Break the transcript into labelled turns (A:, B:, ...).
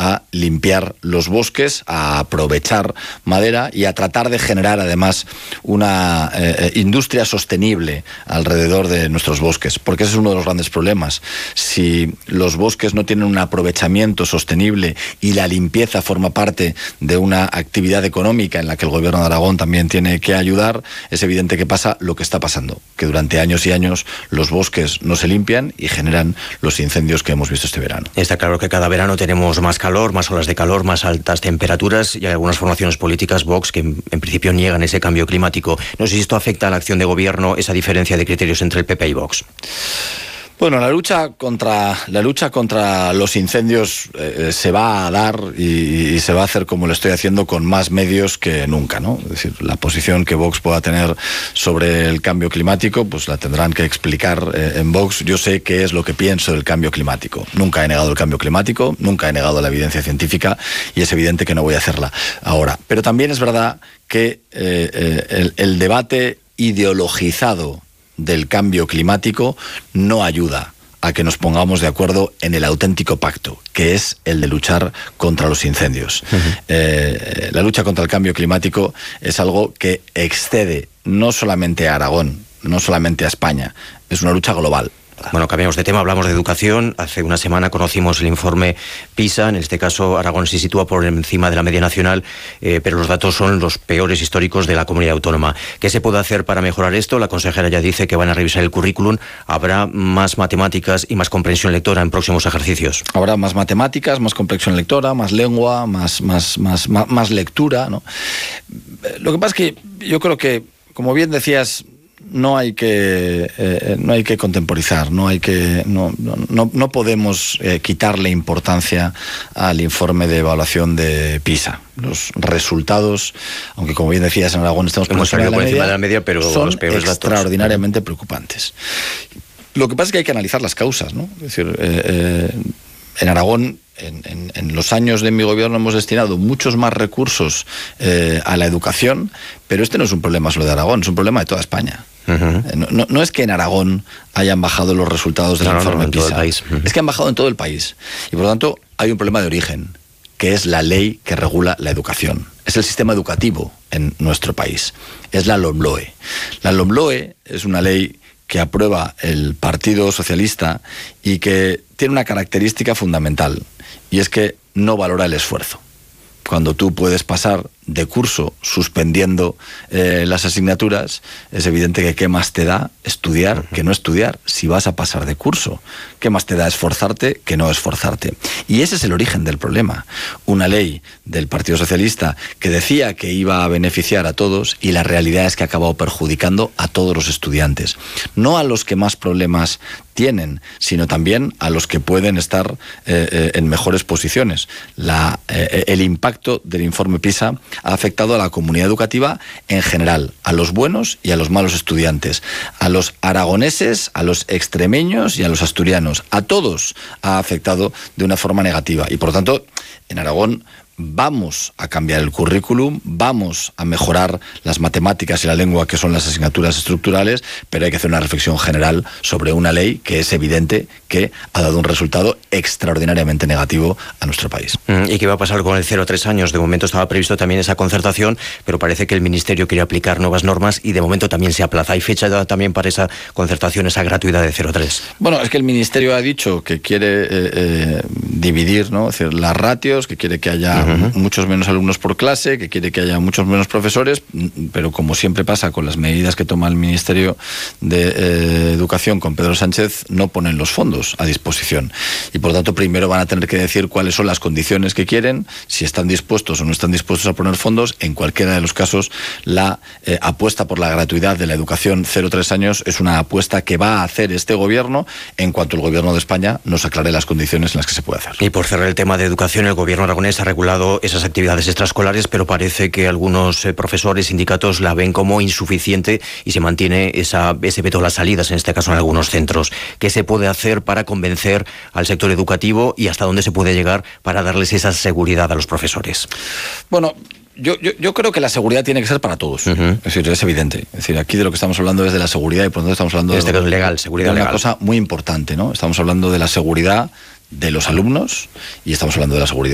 A: a limpiar los bosques, a aprovechar madera y a tratar de generar además una industria sostenible alrededor de nuestros bosques, porque ese es uno de los grandes problemas. Si los bosques no tienen un aprovechamiento sostenible y la limpieza forma parte de una actividad económica en la que el Gobierno de Aragón también tiene que ayudar, es evidente que pasa lo que está pasando, que durante años y años los bosques no se limpian y generan los incendios que hemos visto este verano.
B: Está claro que cada verano tenemos más calor, más olas de calor, más altas temperaturas, y hay algunas formaciones políticas, Vox, que en principio niegan ese cambio climático. No sé si esto afecta a la acción de gobierno, esa diferencia de criterios entre el PP y Vox.
A: Bueno, la lucha contra los incendios se va a dar y se va a hacer, como lo estoy haciendo, con más medios que nunca, ¿no? Es decir, la posición que Vox pueda tener sobre el cambio climático, pues la tendrán que explicar en Vox. Yo sé qué es lo que pienso del cambio climático. Nunca he negado el cambio climático, nunca he negado la evidencia científica, y es evidente que no voy a hacerla ahora. Pero también es verdad que el debate ideologizado del cambio climático no ayuda a que nos pongamos de acuerdo en el auténtico pacto, que es el de luchar contra los incendios. La lucha contra el cambio climático es algo que excede no solamente a Aragón, no solamente a España, es una lucha global.
B: Bueno, cambiamos de tema, hablamos de educación. Hace una semana conocimos el informe PISA. En este caso, Aragón se sitúa por encima de la media nacional, pero los datos son los peores históricos de la comunidad autónoma. ¿Qué se puede hacer para mejorar esto? La consejera ya dice que van a revisar el currículum. ¿Habrá más matemáticas y más comprensión lectora en próximos ejercicios?
A: Habrá más matemáticas, más comprensión lectora, más lengua, más lectura, ¿no? Lo que pasa es que yo creo que, como bien decías, no hay que contemporizar, no podemos quitarle importancia al informe de evaluación de PISA. Los resultados, aunque como bien decías, en Aragón estamos por encima de la media, pero son los peores extraordinariamente preocupantes. Lo que pasa es que hay que analizar las causas, ¿no? Es decir, en Aragón, en los años de mi gobierno hemos destinado muchos más recursos a la educación, pero este no es un problema solo de Aragón, es un problema de toda España. No es que en Aragón hayan bajado los resultados del informe PISA, es que han bajado en todo el país. Y por lo tanto hay un problema de origen, que es la ley que regula la educación. Es el sistema educativo en nuestro país. Es la LOMLOE. La LOMLOE es una ley que aprueba el Partido Socialista y que tiene una característica fundamental, y es que no valora el esfuerzo. Cuando tú puedes pasar de curso suspendiendo las asignaturas, es evidente que qué más te da estudiar que no estudiar si vas a pasar de curso. Qué más te da esforzarte que no esforzarte. Y ese es el origen del problema. Una ley del Partido Socialista que decía que iba a beneficiar a todos, y la realidad es que ha acabado perjudicando a todos los estudiantes. No a los que más problemas tienen, sino también a los que pueden estar en mejores posiciones. El impacto del informe PISA ha afectado a la comunidad educativa en general, a los buenos y a los malos estudiantes, a los aragoneses, a los extremeños y a los asturianos. A todos ha afectado de una forma negativa, y por lo tanto, en Aragón vamos a cambiar el currículum, vamos a mejorar las matemáticas y la lengua, que son las asignaturas estructurales, pero hay que hacer una reflexión general sobre una ley que es evidente que ha dado un resultado extraordinariamente negativo a nuestro país.
B: ¿Y qué va a pasar con el 0-3 años? De momento estaba previsto también esa concertación, pero parece que el Ministerio quiere aplicar nuevas normas y de momento también se aplaza. ¿Hay fecha también para esa concertación, esa gratuidad de 0-3?
A: Bueno, es que el Ministerio ha dicho que quiere dividir, ¿no? Es decir, las ratios, que quiere que haya muchos menos alumnos por clase, que quiere que haya muchos menos profesores, pero como siempre pasa con las medidas que toma el Ministerio de Educación con Pedro Sánchez, no ponen los fondos a disposición. Y por lo tanto, primero van a tener que decir cuáles son las condiciones que quieren, si están dispuestos o no están dispuestos a poner fondos. En cualquiera de los casos, la apuesta por la gratuidad de la educación 0-3 años es una apuesta que va a hacer este gobierno en cuanto el gobierno de España nos aclare las condiciones en las que se puede hacer.
B: Y por cerrar el tema de educación, el gobierno aragonés ha regulado esas actividades extraescolares, pero parece que algunos profesores, sindicatos la ven como insuficiente y se mantiene ese veto a las salidas, en este caso en algunos centros. ¿Qué se puede hacer para convencer al sector educativo y hasta dónde se puede llegar para darles esa seguridad a los profesores?
A: Bueno, yo creo que la seguridad tiene que ser para todos. Es decir, es evidente. Es decir, aquí de lo que estamos hablando es de la seguridad, y por lo tanto estamos hablando
B: seguridad
A: de una
B: legal.
A: Cosa muy importante, ¿no? Estamos hablando de la seguridad de los alumnos y estamos hablando de la seguridad